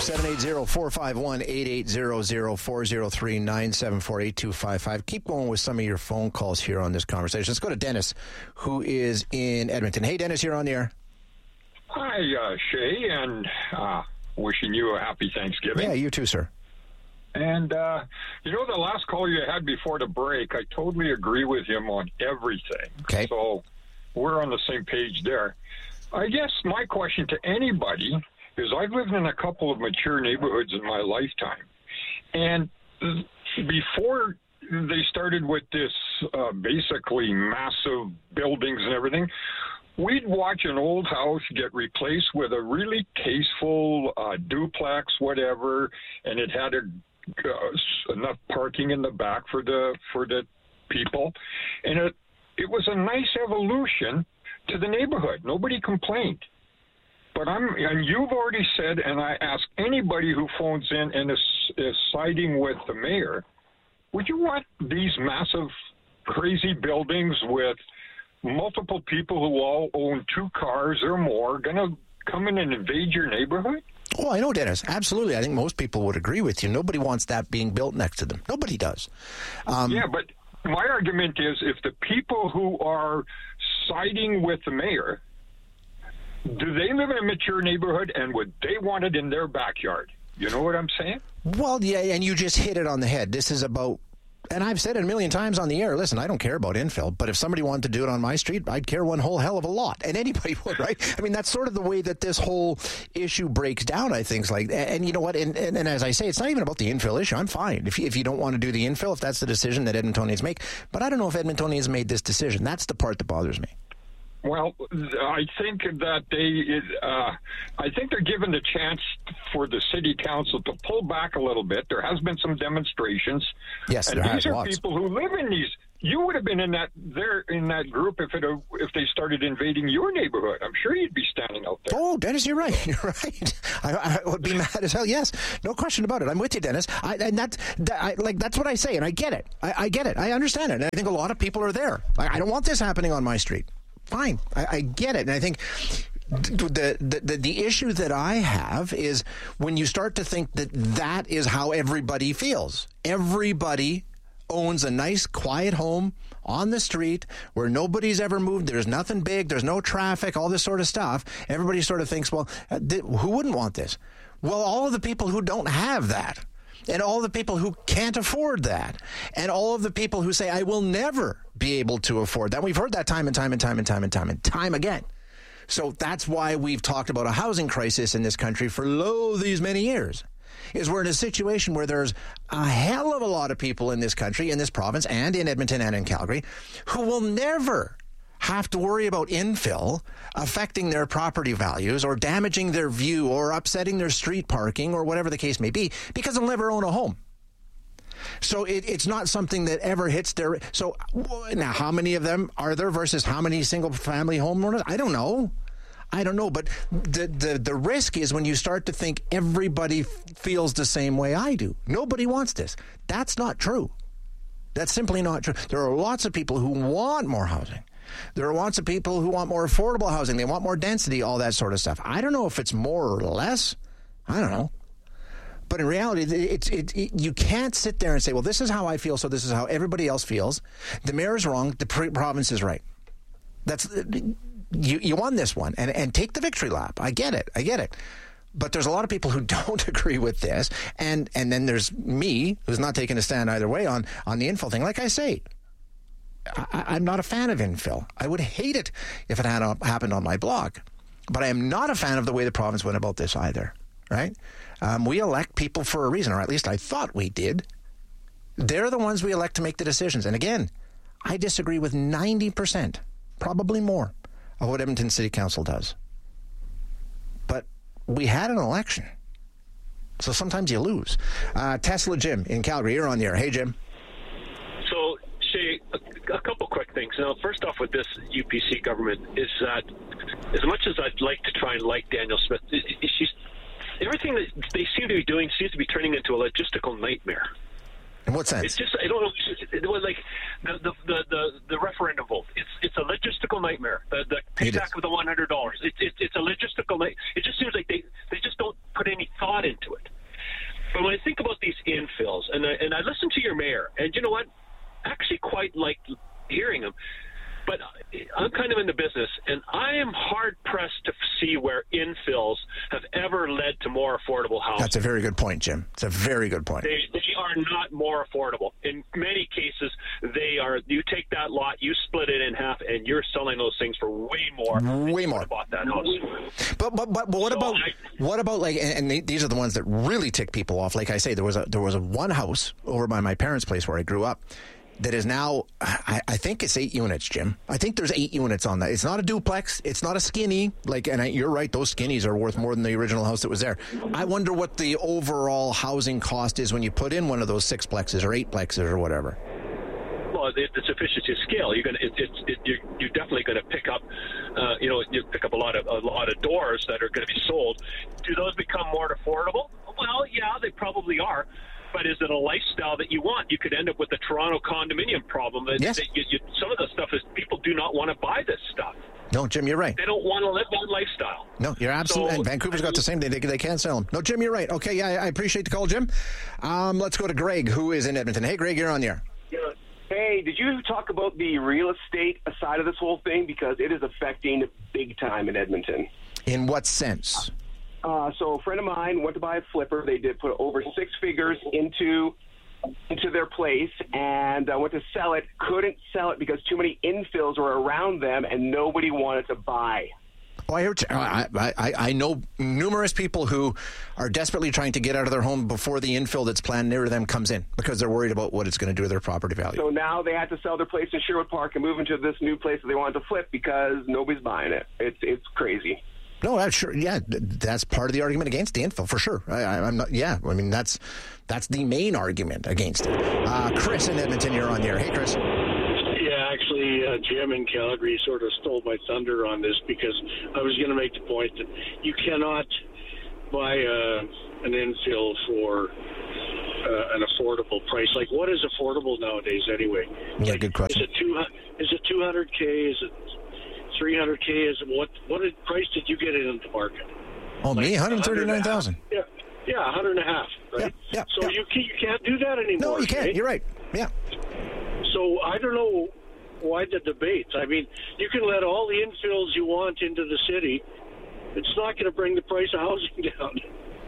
780-451-8800-403-974-8255. Keep going with some of your phone calls here on this conversation. Let's go to Dennis, who is in Edmonton. Hey, Dennis, you're on the air. Hi, Shay, and wishing you a happy Thanksgiving. Yeah, you too, sir. And, the last call you had before the break, I totally agree with him on everything. Okay. So we're on the same page there. I guess my question to anybody is I've lived in a couple of mature neighborhoods in my lifetime. And before they started with this basically massive buildings and everything, we'd watch an old house get replaced with a really tasteful duplex, whatever, and it had enough parking in the back for the people, and it was a nice evolution to the neighborhood. Nobody complained. But and you've already said, and I ask anybody who phones in and is siding with the mayor, would you want these massive, crazy buildings with multiple people who all own 2 cars or more going to come in and invade your neighborhood? Oh, I know, Dennis. Absolutely. I think most people would agree with you. Nobody wants that being built next to them. Nobody does. Yeah, but my argument is if the people who are siding with the mayor, do they live in a mature neighborhood and would they want it in their backyard? You know what I'm saying? Well, yeah, and you just hit it on the head. This is about, and I've said it a million times on the air, listen, I don't care about infill, but if somebody wanted to do it on my street, I'd care one whole hell of a lot, and anybody would, right? I mean, that's sort of the way that this whole issue breaks down, I think. And you know what, and as I say, it's not even about the infill issue. I'm fine if you don't want to do the infill, if that's the decision that Edmontonians make, but I don't know if Edmontonians made this decision. That's the part that bothers me. Well, I think that I think they're given the chance for the city council to pull back a little bit. There has been some demonstrations. Yes, and there has these are lots. People who live in these. You would have been in that group if they started invading your neighborhood. I'm sure you'd be standing out there. Oh, Dennis, you're right. You're right. I would be mad as hell. Yes, no question about it. I'm with you, Dennis. That's what I say, and I get it. I get it. I understand it. And I think a lot of people are there. I don't want this happening on my street. Fine, I get it, and I think the issue that I have is when you start to think that is how everybody feels. Everybody owns a nice, quiet home on the street where nobody's ever moved. There's nothing big. There's no traffic. All this sort of stuff. Everybody sort of thinks, well, who wouldn't want this? Well, all of the people who don't have that, and all the people who can't afford that, and all of the people who say, I will never be able to afford that. We've heard that time and time again. So that's why we've talked about a housing crisis in this country for these many years, is we're in a situation where there's a hell of a lot of people in this country, in this province, and in Edmonton and in Calgary, who will never have to worry about infill affecting their property values or damaging their view or upsetting their street parking or whatever the case may be, because they'll never own a home. So it's not something that ever hits their... So now, how many of them are there versus how many single-family homeowners? I don't know. But the risk is when you start to think everybody feels the same way I do. Nobody wants this. That's not true. That's simply not true. There are lots of people who want more housing. There are lots of people who want more affordable housing. They want more density, all that sort of stuff. I don't know if it's more or less. I don't know. But in reality, you can't sit there and say, well, this is how I feel, so this is how everybody else feels. The mayor is wrong. The province is right. You won this one, and take the victory lap. I get it. But there's a lot of people who don't agree with this, and then there's me, who's not taking a stand either way on the infill thing. Like I say, I'm not a fan of infill. I would hate it if it had happened on my block. But I am not a fan of the way the province went about this either, right? We elect people for a reason, or at least I thought we did. They're the ones we elect to make the decisions. And again, I disagree with 90%, probably more, of what Edmonton City Council does. But we had an election, so sometimes you lose. Tesla Jim in Calgary, you're on the air. Hey, Jim. So, Shay, a couple quick things. Now, first off with this UPC government is that as much as I'd like to try and like Danielle Smith, everything that they seem to be doing seems to be turning into a logistical nightmare. In what sense? It's just, I don't know, it was like the referendum vote. It's a logistical nightmare. The payback of the $100. It's a logistical night. It just seems like they just don't put any thought into it. I think about these infills, and I listen to your mayor, and you know what? I actually quite like hearing him. But I'm kind of in the business, and I am hard-pressed to see where infills have ever led to more affordable housing. That's a very good point, Jim. It's a very good point. They are not more affordable. In many cases, they are. You take that lot, you split it in half, and you're selling those things for way more. Way more. Bought that house. But what about like? And these are the ones that really tick people off. Like I say, there was a one house over by my parents' place where I grew up. That is now, I think it's 8 units, Jim. I think there's 8 units on that. It's not a duplex. It's not a skinny. You're right, those skinnies are worth more than the original house that was there. I wonder what the overall housing cost is when you put in one of those 6-plexes or 8-plexes or whatever. Well, it's efficiency of scale. You're definitely going to pick up, you pick up a lot of doors that are going to be sold. Do those become more affordable? Well, yeah, they probably are. But is it a lifestyle that you want? You could end up with the Toronto condominium problem. Yes. Some of the stuff is people do not want to buy this stuff. No, Jim, you're right. They don't want to live that lifestyle. No, you're absolutely. So, and Vancouver's got the same thing. They can't sell them. No, Jim, you're right. Okay, yeah, I appreciate the call, Jim. Let's go to Greg, who is in Edmonton. Hey, Greg, you're on the air. Hey, did you talk about the real estate side of this whole thing? Because it is affecting big time in Edmonton. In what sense? So a friend of mine went to buy a flipper. They did put over 6 figures into their place and went to sell it. Couldn't sell it because too many infills were around them and nobody wanted to buy. Oh, I know numerous people who are desperately trying to get out of their home before the infill that's planned near them comes in because they're worried about what it's going to do to their property value. So now they had to sell their place in Sherwood Park and move into this new place that they wanted to flip because nobody's buying it. It's crazy. No, I'm sure. Yeah, that's part of the argument against the infill for sure. I'm not. Yeah, I mean that's the main argument against it. Chris in Edmonton, you're on the air. Hey, Chris. Yeah, actually, Jim in Calgary sort of stole my thunder on this because I was going to make the point that you cannot buy an infill for an affordable price. Like, what is affordable nowadays anyway? Yeah, good question. Is it 200K? Is it 300K? Is what price did you get in the market? Oh, me, 139,000. Yeah, 100.5, right? Yeah. So you can't do that anymore. No, you can't. Right? You're right. Yeah. So I don't know why the debate. I mean, you can let all the infills you want into the city. It's not going to bring the price of housing down.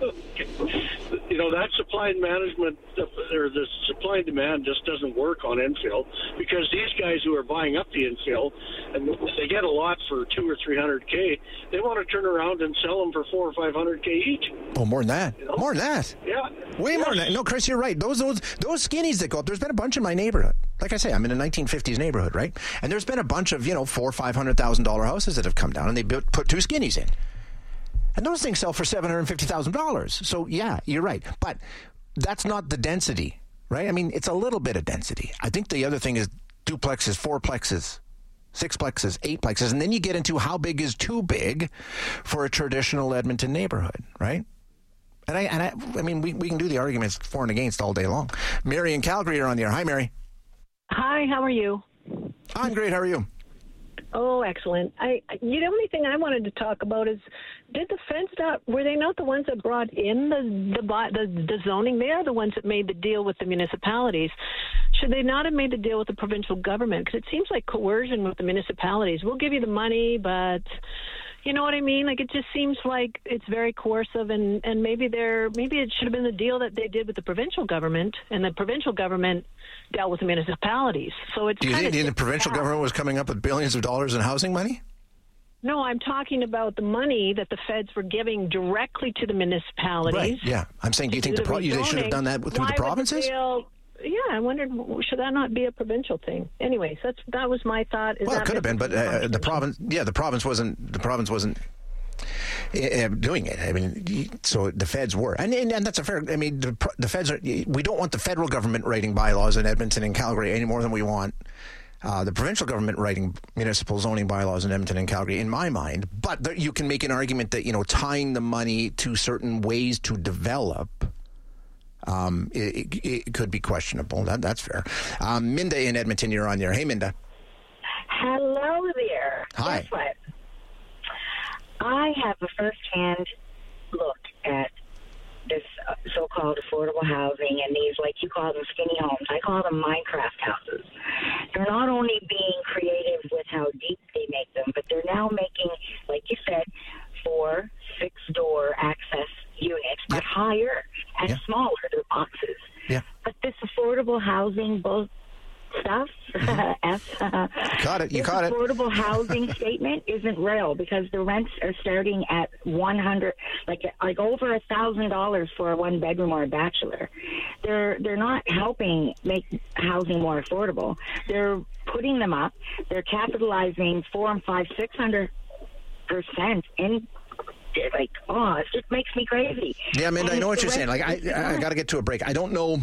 That supply and management, or the supply and demand just doesn't work on infill because these guys who are buying up the infill and they get a lot for 200 or 300K, they want to turn around and sell them for 400 or 500K each. Oh, more than that. More than that. Yeah. Way more than that. No, Chris, you're right. Those skinnies that go up, there's been a bunch in my neighborhood. Like I say, I'm in a 1950s neighborhood, right? And there's been a bunch of, $400,000 or $500,000 houses that have come down and they put 2 skinnies in. And those things sell for $750,000. So, yeah, you're right. But that's not the density, right? I mean, it's a little bit of density. I think the other thing is duplexes, 4-plexes, 6-plexes, 8-plexes. And then you get into how big is too big for a traditional Edmonton neighborhood, right? And I mean, we can do the arguments for and against all day long. Mary in Calgary, you're on the air. Hi, Mary. Hi, how are you? I'm great. How are you? Oh, excellent. The only thing I wanted to talk about is, did the feds were they not the ones that brought in the zoning? They are the ones that made the deal with the municipalities. Should they not have made the deal with the provincial government? Because it seems like coercion with the municipalities. We'll give you the money, but you know what I mean? Like, it just seems like it's very coercive, and maybe it should have been the deal that they did with the provincial government, and the provincial government dealt with the municipalities. So it's. Do you think the provincial government was coming up with billions of dollars in housing money? No, I'm talking about the money that the feds were giving directly to the municipalities. Right. Yeah, I'm saying, do you think they should have done that through the provinces? Yeah, I wondered, should that not be a provincial thing? Anyways, that was my thought. Well, it could have been, but the province wasn't doing it. I mean, so the feds were, and that's a fair. I mean, the feds are. We don't want the federal government writing bylaws in Edmonton and Calgary any more than we want the provincial government writing municipal zoning bylaws in Edmonton and Calgary, in my mind. But you can make an argument that tying the money to certain ways to develop. It could be questionable. That's fair. Minda in Edmonton, you're on there. Hey, Minda. Hello there. Hi. Guess what? I have a first-hand look at this so-called affordable housing and these, like you call them, skinny homes. I call them Minecraft houses. They're not only being creative with how deep they make them, but they're now making, like you said, 4 6-door access units, but higher and smaller. They're boxes. Yeah. But this affordable housing stuff, You caught it. Affordable housing statement isn't real because the rents are starting at $100, like over $1,000 for a 1-bedroom or a bachelor. They're not helping make housing more affordable. They're putting them up. They're capitalizing 400, 500, 600% in. Like, it just makes me crazy. Yeah, Minda, I know what you're saying. Like, I got to get to a break. I don't know.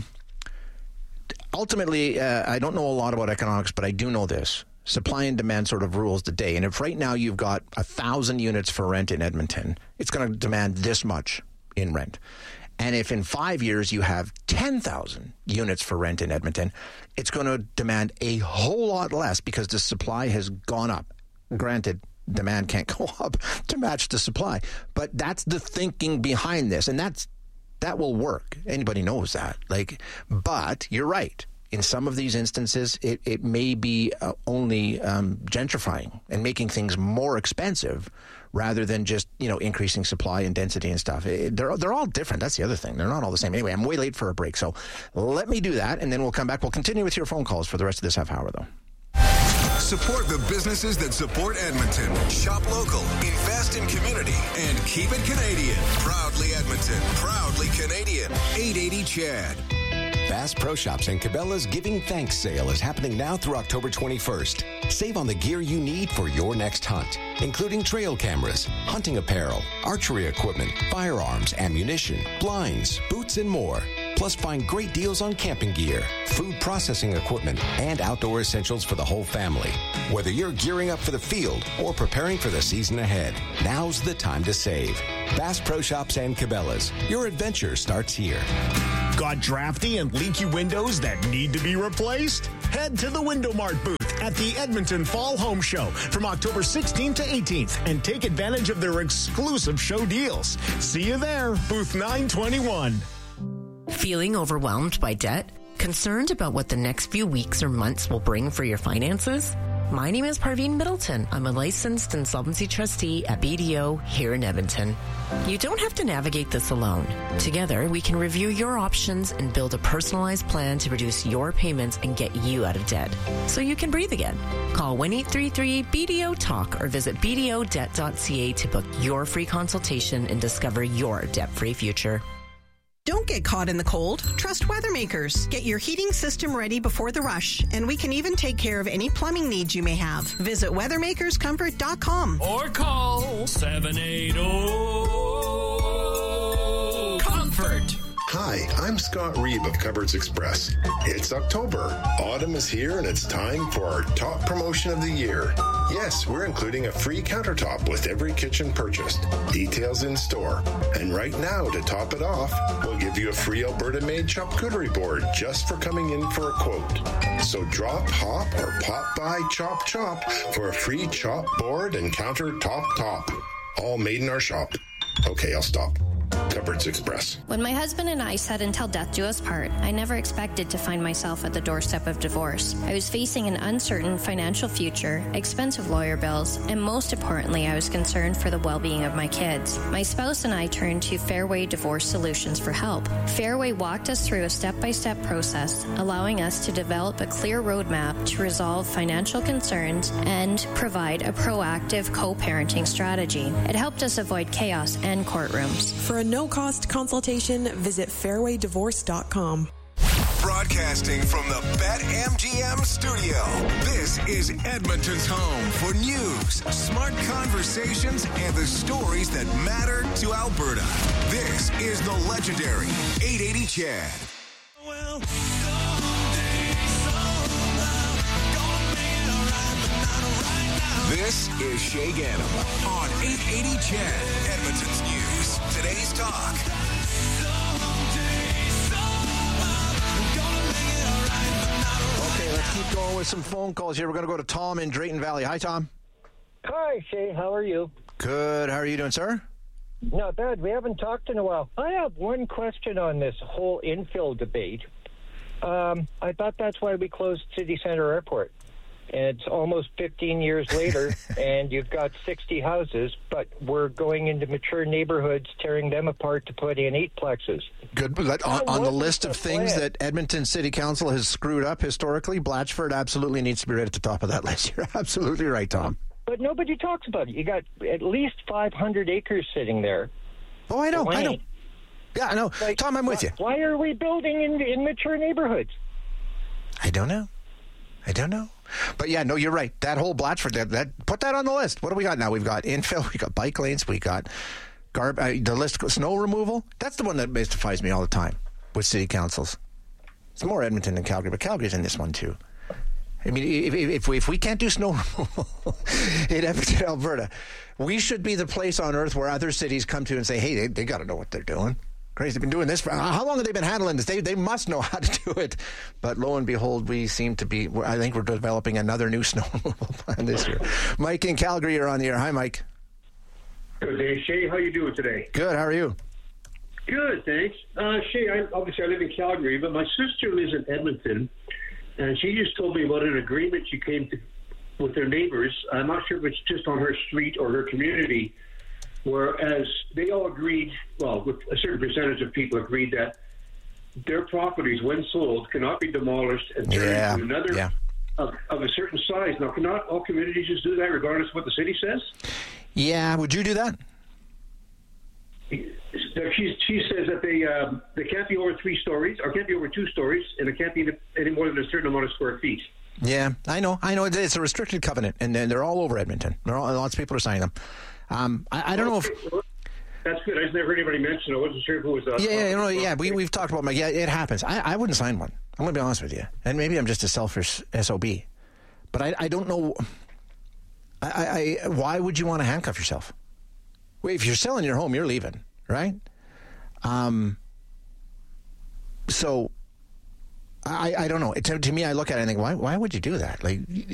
Ultimately, I don't know a lot about economics, but I do know this. Supply and demand sort of rules the day. And if right now you've got 1,000 units for rent in Edmonton, it's going to demand this much in rent. And if in 5 years you have 10,000 units for rent in Edmonton, it's going to demand a whole lot less because the supply has gone up. Granted, demand can't go up to match the supply. But that's the thinking behind this. And that will work. Anybody knows that. But you're right. In some of these instances, it may be only gentrifying and making things more expensive rather than just, increasing supply and density and stuff. They're all different. That's the other thing. They're not all the same. Anyway, I'm way late for a break. So let me do that, and then we'll come back. We'll continue with your phone calls for the rest of this half hour, though. Support the businesses that support Edmonton. Shop local, invest in community, and keep it Canadian. Proudly Edmonton, proudly Canadian. 880 CHAD. Bass Pro Shops and Cabela's Giving Thanks sale is happening now through October 21st. Save on the gear you need for your next hunt, including trail cameras, hunting apparel, archery equipment, firearms, ammunition, blinds, boots, and more. Plus, find great deals on camping gear, food processing equipment, and outdoor essentials for the whole family. Whether you're gearing up for the field or preparing for the season ahead, now's the time to save. Bass Pro Shops and Cabela's. Your adventure starts here. Got drafty and leaky windows that need to be replaced? Head to the Window Mart booth at the Edmonton Fall Home Show from October 16th to 18th and take advantage of their exclusive show deals. See you there, booth 921. Feeling overwhelmed by debt? Concerned about what the next few weeks or months will bring for your finances? My name is Parveen Middleton. I'm a licensed insolvency trustee at BDO here in Edmonton. You don't have to navigate this alone. Together, we can review your options and build a personalized plan to reduce your payments and get you out of debt so you can breathe again. Call 1-833-BDO-TALK or visit bdodebt.ca to book your free consultation and discover your debt-free future. Don't get caught in the cold. Trust WeatherMakers. Get your heating system ready before the rush, and we can even take care of any plumbing needs you may have. Visit WeatherMakersComfort.com or call 780-COMFORT. Hi, I'm Scott Reeb of Cupboards Express. It's October. Autumn is here and it's time for our top promotion of the year. Yes, we're including a free countertop with every kitchen purchased. Details in store. And right now, to top it off, we'll give you a free Alberta-made charcuterie board just for coming in for a quote. So drop, hop, or pop by Chop Chop for a free chop board and countertop top. All made in our shop. Okay, I'll stop. Cupboards Express. When my husband and I said until death do us part, I never expected to find myself at the doorstep of divorce. I was facing an uncertain financial future, expensive lawyer bills, and most importantly, I was concerned for the well-being of my kids. My spouse and I turned to Fairway Divorce Solutions for help. Fairway walked us through a step-by-step process, allowing us to develop a clear roadmap to resolve financial concerns and provide a proactive co-parenting strategy. It helped us avoid chaos and courtrooms. For a no-cost consultation, visit fairwaydivorce.com. Broadcasting from the BetMGM studio, this is Edmonton's home for news, smart conversations, and the stories that matter to Alberta. This is the legendary 880 CHAD. This is Shay Ganem on 880 CHAD, Edmonton's news. Today's talk. Okay, let's keep going with some phone calls here. We're going to go to Tom in Drayton Valley. Hi, Tom. Hi, Shay. How are you? Good. How are you doing, sir? Not bad. We haven't talked in a while. I have one question on this whole infill debate. I thought that's why we closed City Center Airport. And it's almost 15 years later, and you've got 60 houses, but we're going into mature neighborhoods, tearing them apart to put in 8-plexes. Good. On the list of things that Edmonton City Council has screwed up historically, Blatchford absolutely needs to be right at the top of that list. You're absolutely right, Tom. But nobody talks about it. You got at least 500 acres sitting there. Oh, I know. Yeah, I know. Like, Tom, I'm with you. Why are we building in mature neighborhoods? I don't know. But yeah, no, you're right. That whole Blatchford, that put that on the list. What do we got now? We've got infill, we got bike lanes, we got the list, snow removal. That's the one that mystifies me all the time with city councils. It's more Edmonton than Calgary, but Calgary's in this one too. I mean, if we can't do snow removal in Edmonton, Alberta, we should be the place on earth where other cities come to and say, hey, they got to know what they're doing. Crazy, they've been doing this for how long have they been handling this? They must know how to do it. But lo and behold, we seem to be. I think we're developing another new snow removal plan this year. Mike in Calgary, you're on the air. Hi, Mike. Good day, Shay. How you doing today? Good. How are you? Good, thanks. Shay, I live in Calgary, but my sister lives in Edmonton, and she just told me about an agreement she came to with their neighbors. I'm not sure if it's just on her street or her community. Whereas they all agreed, well, with a certain percentage of people agreed that their properties, when sold, cannot be demolished and turned into another of a certain size. Now, cannot all communities just do that regardless of what the city says? Yeah, would you do that? She says that they can't be over 3 stories, or can't be over 2 stories, and it can't be any more than a certain amount of square feet. Yeah, I know. It's a restricted covenant, and they're all over Edmonton. Lots of people are signing them. I don't know if... That's good. I just never heard anybody mention it. I wasn't sure if it was... We've talked about it. Yeah, it happens. I wouldn't sign one. I'm going to be honest with you. And maybe I'm just a selfish SOB. But I don't know... why would you want to handcuff yourself? If you're selling your home, you're leaving, right? So... I don't know. To me, I look at it and think, why would you do that? Like,